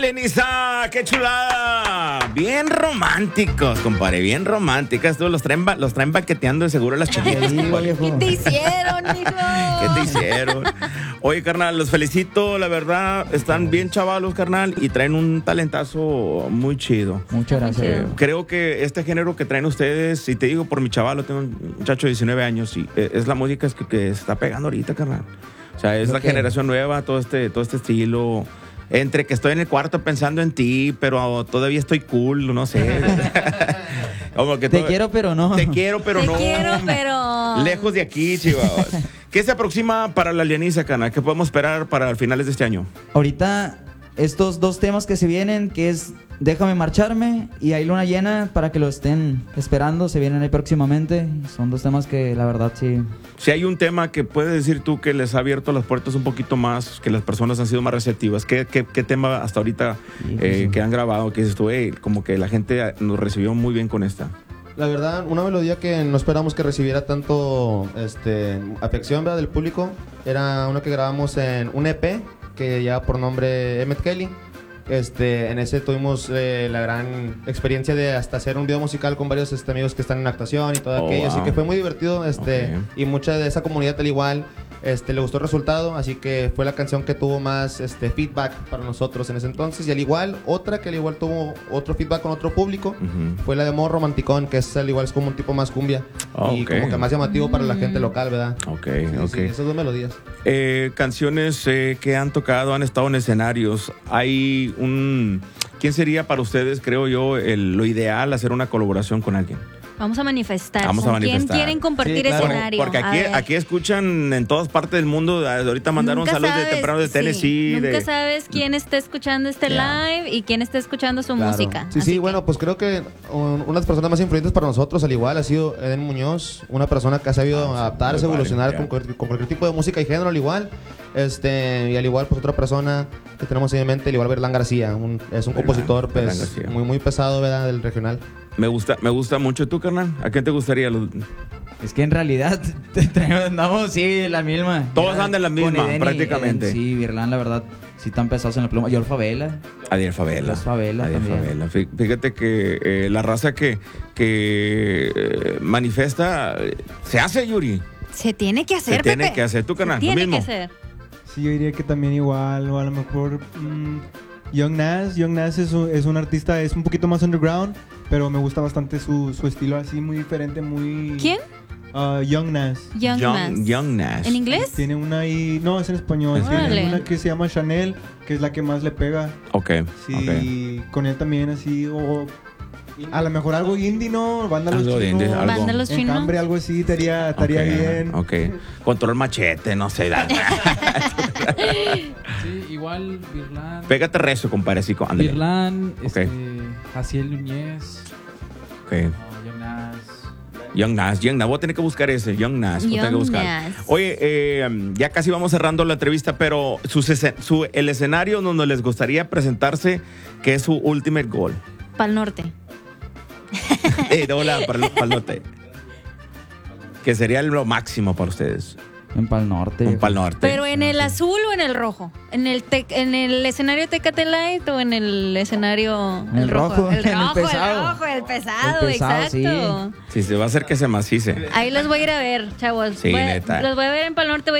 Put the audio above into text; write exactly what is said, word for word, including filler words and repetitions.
Lenisa, qué chulada. Bien románticos, compadre, bien románticas. Tú los traen, ba- los traen baqueteando de seguro las chiquillas. compadre. ¿Qué te hicieron, hijo? ¿Qué te hicieron? Oye, carnal, los felicito, la verdad, están bien chavalos, carnal, y traen un talentazo muy chido. Muchas gracias. Eh, creo que este género que traen ustedes, y te digo por mi chavalo, tengo un muchacho de diecinueve años, y eh, es la música que, que se está pegando ahorita, carnal. O sea, es Lo la que- generación nueva, todo este, todo este estilo. Entre que estoy en el cuarto pensando en ti, pero todavía estoy cool, no sé. Como que Te todo- quiero, pero no. Te quiero, pero Te no. quiero, pero... Lejos de aquí, chivas. ¿Qué se aproxima para la Lianiza, cana? ¿Qué podemos esperar para finales de este año? Ahorita, estos dos temas que se vienen, que es Déjame marcharme y Hay luna llena, para que lo estén esperando, se vienen ahí próximamente. Son dos temas que la verdad sí. Si hay un tema que puedes decir tú que les ha abierto las puertas un poquito más, que las personas han sido más receptivas, ¿qué, qué, qué tema hasta ahorita Sí, eh, sí. que han grabado, que dices tú, "Ey, como que la gente nos recibió muy bien con esta"? La verdad, una melodía que no esperamos que recibiera tanto este, afección, ¿verdad?, del público. Era una que grabamos en un E P que lleva por nombre Emmett Kelly. Este, en ese tuvimos eh, la gran experiencia de hasta hacer un video musical con varios este, amigos que están en actuación y todo Oh, aquello. Así wow. que fue muy divertido. Este, Ok. Y mucha de esa comunidad al igual este, le gustó el resultado. Así que fue la canción que tuvo más este, feedback para nosotros en ese entonces. Y al igual, otra que al igual tuvo otro feedback con otro público Ujú. fue la de Modo Romanticón, que es al igual es como un tipo más cumbia. Ah, Y ok. como que más llamativo para la gente local, ¿verdad? Ok, Sí, ok. sí, esas dos melodías. Eh, canciones eh, que han tocado, han estado en escenarios. Hay un... ¿Quién sería para ustedes, creo yo, el- lo ideal hacer una colaboración con alguien? Vamos a manifestar. Vamos a ¿Con manifestar. ¿Quién quieren compartir Sí, claro. escenario? Porque A aquí, ver. aquí escuchan en todas partes del mundo. Ahorita mandaron Nunca saludos de sabes, temprano de sí, Tennessee. Nunca de... sabes quién está escuchando este Ya. live y quién está escuchando su Claro. música. Sí, Así sí, que- bueno, pues creo que um, una de las personas más influyentes para nosotros, al igual, ha sido Eden Muñoz, una persona que ha sabido Ah, sí, adaptarse, muy padre, evolucionar ya. con, cualquier- con cualquier tipo de música y género, al igual. Este, y al igual, pues otra persona que tenemos en mente, al igual, Berlán García, un- es un Berlán, compositor pues, Berlán García. muy, muy pesado, ¿verdad?, del regional. Me gusta, me gusta mucho. ¿Tú, carnal? ¿A quién te gustaría? Los- Es que en realidad te traemos- andamos, sí, la misma. Todos Ya, andan la con misma, Eden y prácticamente. Eden, sí, Virlán, la verdad, sí están pesados en la pluma. Yo Favela. Adiel Favela. Los Favela Adiel también. Favela. Fí- Fíjate que eh, la raza que, que eh, manifiesta eh, se hace, Yuri. Se tiene que hacer, Se tiene Pepe. que hacer. ¿Tú, Se carnal? Lo tiene mismo. que hacer. Sí, yo diría que también igual, o a lo mejor mm, Young Nas. Young Nas es un, es un artista, es un poquito más underground, pero me gusta bastante su, su estilo así, muy diferente, muy... ¿Quién? Ah, Young Nas. Young, Nas. Young, Young Nas. ¿En inglés? Tiene una ahí, no, es en español, Órale. tiene una que se llama Chanel, que es la que más le pega. Ok. Sí, ok. con él también así, o a lo mejor algo indie, ¿no? Banda Los Algo de Chinos. indie, algo. Banda Los En Chinos. Cambre, algo así, estaría, estaría Ok, bien. Ok. Control machete, no sé. Sí, igual Virlán. Pégate recio, compadre. Así, co- ándale. Virlán, Ok. este, Jaciel Núñez, Ok. no, Jonas. Young Nas, Young Nas. Voy a tener que buscar ese. Young Nas. Voy a tener que Young buscar. Nas. Oye, eh, ya casi vamos cerrando la entrevista, pero su, escen- su- el escenario donde les gustaría presentarse, que es su ultimate goal. Pal Norte. Eh, de volada, para, el- para el norte. Que sería lo máximo para ustedes. En Pal Norte. Un pal norte. Pero en el azul o en el rojo. En el te- en el escenario Tecate Light o en el escenario En el rojo, El en el rojo, pesado. el rojo, el pesado, El pesado, exacto. Sí, se va a hacer que se macice. Ahí los voy a ir a ver, chavos. Sí, Voy a- neta. Los voy a ver en Pal Norte.